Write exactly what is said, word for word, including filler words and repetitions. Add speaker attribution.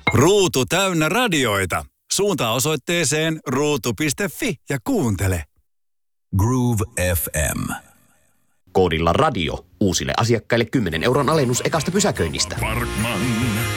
Speaker 1: Ruutu täynnä radioita. Suuntaa osoitteeseen ruutu piste fi ja kuuntele.
Speaker 2: Groove F M.
Speaker 3: Koodilla radio uusille asiakkaille kymmenen euron alennus ekasta pysäköinnistä.
Speaker 4: Parkman.